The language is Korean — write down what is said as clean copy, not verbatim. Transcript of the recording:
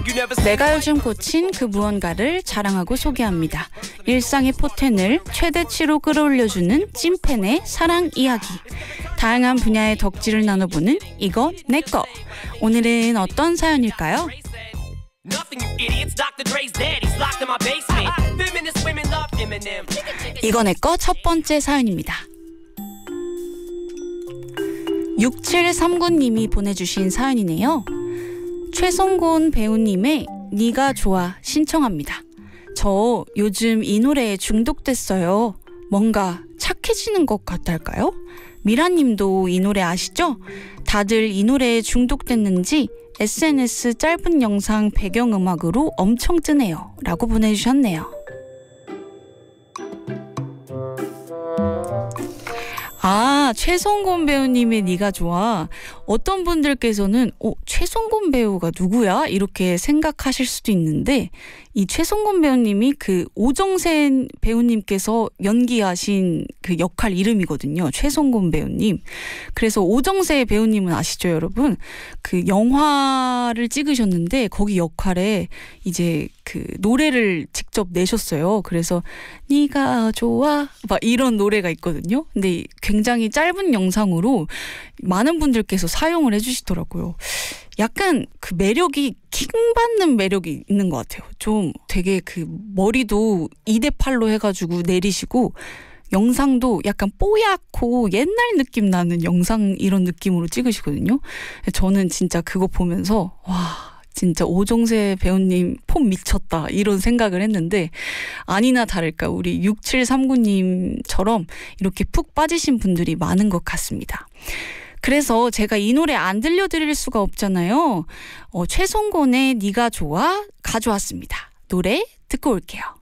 내가 요즘 꽂힌 그 무언가를 자랑하고 소개합니다. 일상의 포텐을 최대치로 끌어올려주는 찐팬의 사랑 이야기. 다양한 분야의 덕질을 나눠보는 이거 내꺼. 오늘은 어떤 사연일까요? 이거 내꺼 첫 번째 사연입니다. 6739님이 보내주신 사연이네요. 최성곤 배우님의 네가 좋아 신청합니다. 저 요즘 이 노래에 중독됐어요. 뭔가 착해지는 것 같달까요? 미라님도 이 노래 아시죠? 다들 이 노래에 중독됐는지 SNS 짧은 영상 배경음악으로 엄청 뜨네요. 라고 보내주셨네요. 최성곤 배우님의 네가 좋아. 어떤 분들께서는 최성곤 배우가 누구야? 이렇게 생각하실 수도 있는데 이 최성곤 배우님이 그 오정세 배우님께서 연기하신 그 역할 이름이거든요. 최성곤 배우님. 그래서 오정세 배우님은 아시죠, 여러분? 그 영화를 찍으셨는데 거기 역할에 이제 그 노래를 직접 내셨어요. 그래서 네가 좋아 막 이런 노래가 있거든요. 근데 굉장히 짧은 영상으로 많은 분들께서 사용을 해주시더라고요. 약간 그 매력이 킹받는 매력이 있는 것 같아요. 좀 되게 그 머리도 2대8로 해가지고 내리시고 영상도 약간 뽀얗고 옛날 느낌 나는 영상 이런 느낌으로 찍으시거든요. 저는 진짜 그거 보면서 와 진짜 오정세 배우님 폼 미쳤다 이런 생각을 했는데 아니나 다를까 우리 6739님처럼 이렇게 푹 빠지신 분들이 많은 것 같습니다. 그래서 제가 이 노래 안 들려드릴 수가 없잖아요. 최성곤의 네가 좋아 가져왔습니다. 노래 듣고 올게요.